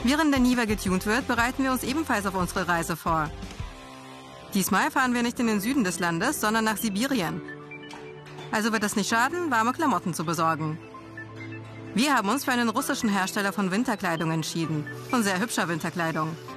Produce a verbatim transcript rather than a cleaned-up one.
Während der Niva getunt wird, bereiten wir uns ebenfalls auf unsere Reise vor. Diesmal fahren wir nicht in den Süden des Landes, sondern nach Sibirien. Also wird es nicht schaden, warme Klamotten zu besorgen. Wir haben uns für einen russischen Hersteller von Winterkleidung entschieden. Von sehr hübscher Winterkleidung.